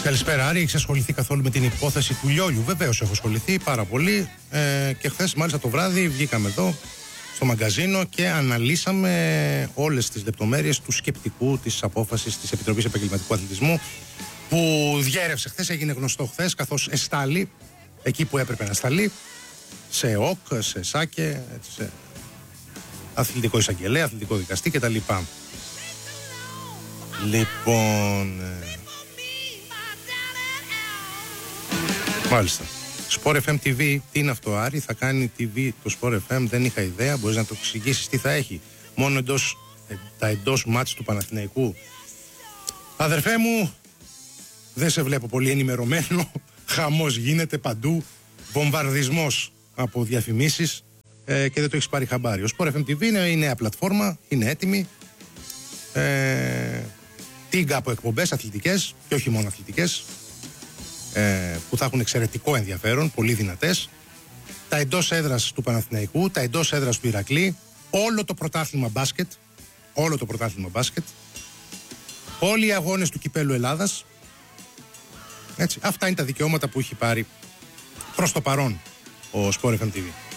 Καλησπέρα Άρη, έχεις ασχοληθεί καθόλου με την υπόθεση του Λιόλιου? Βεβαίως έχω ασχοληθεί πάρα πολύ και χθες μάλιστα το βράδυ βγήκαμε εδώ στο μαγκαζίνο και αναλύσαμε όλες τις λεπτομέρειες του σκεπτικού της απόφασης της Επιτροπής Επαγγελματικού Αθλητισμού που διέρευσε χθες, έγινε γνωστό χθες, καθώς εστάλει εκεί που έπρεπε να σταλεί, σε ΟΚ, σε ΣΑΚΕ, σε αθλητικό εισαγγελέα, αθλητικό δικαστή κτλ. Λοιπόν, μάλιστα. Sport FM TV, τι είναι αυτό Άρη? Θα κάνει TV το Sport FM, δεν είχα ιδέα. Μπορείς να το εξηγήσεις τι θα έχει? Μόνο τα εντός μάτς του Παναθηναϊκού. Αδερφέ μου, δεν σε βλέπω πολύ ενημερωμένο. Χαμός γίνεται παντού, βομβαρδισμός από διαφημίσεις και δεν το έχεις πάρει χαμπάρι. Ο Sport FM TV είναι η νέα πλατφόρμα, είναι έτοιμη. Τίγκα από εκπομπές αθλητικές και όχι μόνο αθλητικές, που θα έχουν εξαιρετικό ενδιαφέρον, πολύ δυνατές. Τα εντός έδρας του Παναθηναϊκού, τα εντός έδρας του Ηρακλή, όλο το πρωτάθλημα μπάσκετ, όλοι οι αγώνες του Κυπέλλου Ελλάδας. Έτσι, αυτά είναι τα δικαιώματα που έχει πάρει προς το παρόν ο Sport FM TV.